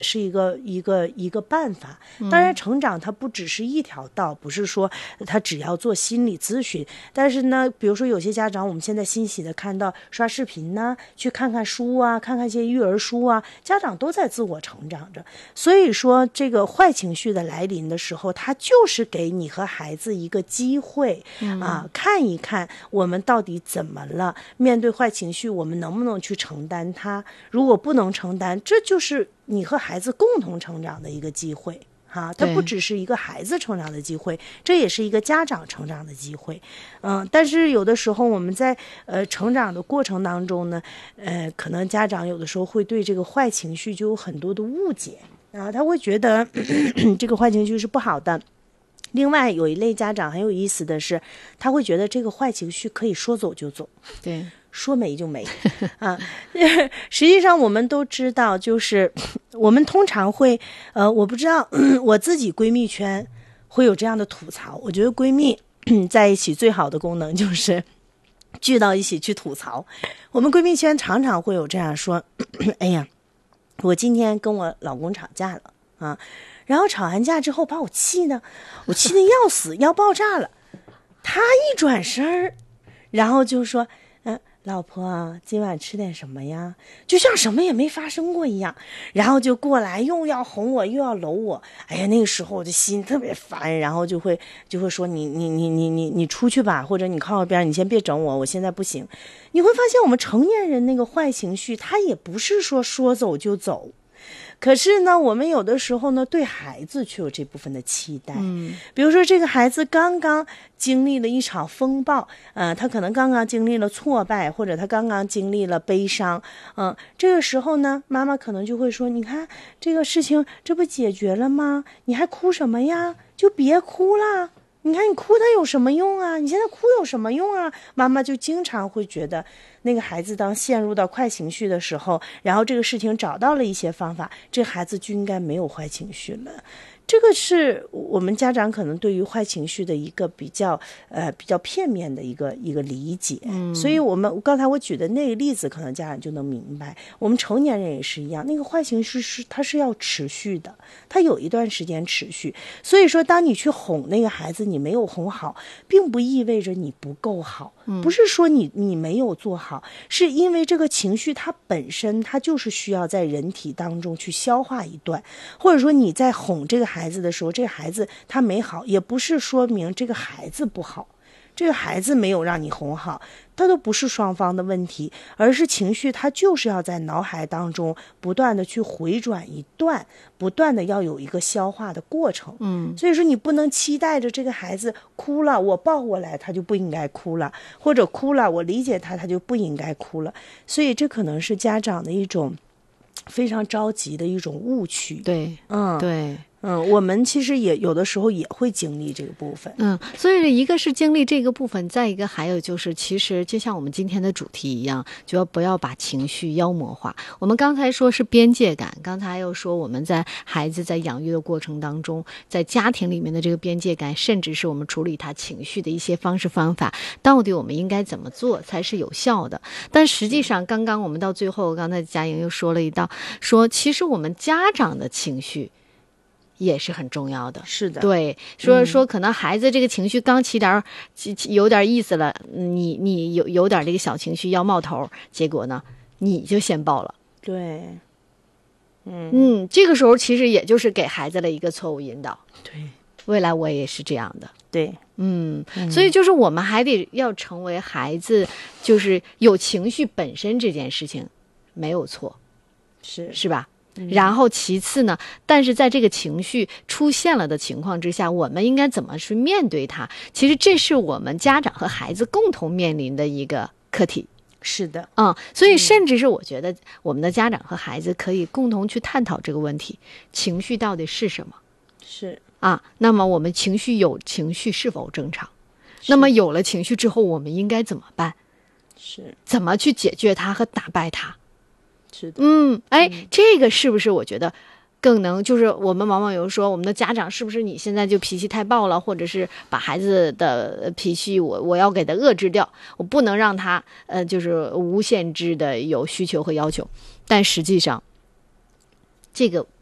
是一个办法。当然成长它不只是一条道，不是说他只要做心理咨询，但是呢比如说有些家长我们现在欣喜的看到刷视频呢，去看看书啊，看看一些育儿书啊，家长都在自我成长着。所以说这个坏情绪的来临的时候，它就是给你和孩子一个机会看一看我们到底怎么了，面对坏情绪我们能不能去承担它，如果不能承担，这就是你和孩子共同成长的一个机会它不只是一个孩子成长的机会，这也是一个家长成长的机会。但是有的时候我们在成长的过程当中呢，可能家长有的时候会对这个坏情绪就有很多的误解他会觉得这个坏情绪是不好的。另外有一类家长很有意思的是，他会觉得这个坏情绪可以说走就走， 对， 说没就没实际上我们都知道，就是我们通常会我不知道我自己闺蜜圈会有这样的吐槽。我觉得闺蜜在一起最好的功能就是聚到一起去吐槽。我们闺蜜圈常常会有这样说哎呀，我今天跟我老公吵架了然后吵完架之后把我气得要死要爆炸了。他一转身然后就说老婆今晚吃点什么呀，就像什么也没发生过一样，然后就过来又要哄我又要搂我。哎呀，那个时候我的心特别烦，然后就会说你出去吧，或者你靠边，你先别整我现在不行。你会发现我们成年人那个坏情绪他也不是说走就走，可是呢我们有的时候呢对孩子却有这部分的期待。比如说这个孩子刚刚经历了一场风暴他可能刚刚经历了挫败，或者他刚刚经历了悲伤这个时候呢妈妈可能就会说，你看这个事情这不解决了吗，你还哭什么呀，就别哭了，你看你哭它有什么用啊，你现在哭有什么用啊。妈妈就经常会觉得那个孩子当陷入到坏情绪的时候，然后这个事情找到了一些方法，这孩子就应该没有坏情绪了。这个是我们家长可能对于坏情绪的一个比较片面的一个理解。所以刚才我举的那个例子可能家长就能明白，我们成年人也是一样，那个坏情绪它是要持续的，它有一段时间持续。所以说当你去哄那个孩子，你没有哄好，并不意味着你不够好，不是说你没有做好，是因为这个情绪它本身它就是需要在人体当中去消化一段，或者说你在哄这个孩子的时候，这个孩子他没好，也不是说明这个孩子不好，这个孩子没有让你哄好，它都不是双方的问题，而是情绪它就是要在脑海当中不断的去回转一段，不断的要有一个消化的过程。所以说你不能期待着这个孩子哭了我抱过来他就不应该哭了，或者哭了我理解他就不应该哭了。所以这可能是家长的一种非常着急的一种误区。 对，对。 我们其实也有的时候也会经历这个部分。 所以一个是经历这个部分，再一个还有就是其实就像我们今天的主题一样，就不要把情绪妖魔化。我们刚才说是边界感，刚才又说我们在孩子在养育的过程当中，在家庭里面的这个边界感，甚至是我们处理他情绪的一些方式方法，到底我们应该怎么做才是有效的。但实际上刚刚我们到最后，刚才佳莹又说了一道，说其实我们家长的情绪也是很重要的。 是的， 对，说可能孩子这个情绪刚有点意思了，你有点这个小情绪要冒头，结果呢你就先爆了。 对， 这个时候其实也就是给孩子的一个错误引导。 对， 未来我也是这样的。 对， 所以就是我们还得要成为孩子，就是有情绪本身这件事情没有错，是吧？然后其次呢，但是在这个情绪出现了的情况之下，我们应该怎么去面对它？其实这是我们家长和孩子共同面临的一个课题。 是的， 所以甚至是我觉得我们的家长和孩子可以共同去探讨这个问题：情绪到底是什么？ 是那么我们有情绪是否正常？那么有了情绪之后，我们应该怎么办？ 是怎么去解决它和打败它？ 是的， 这个是不是我觉得更能，就是我们往往有说我们的家长是不是你现在就脾气太暴了，或者是把孩子的脾气我要给他遏制掉，我不能让他就是无限制的有需求和要求。但实际上这个